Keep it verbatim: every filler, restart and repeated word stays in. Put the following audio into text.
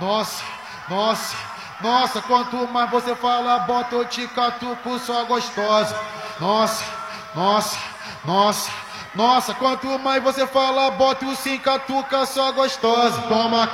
Nossa, nossa, nossa, quanto mais você fala, bota eu te catuco, só gostosa. Nossa, nossa, nossa, nossa, quanto mais você fala, bota o sim catuca, só gostosa. Toma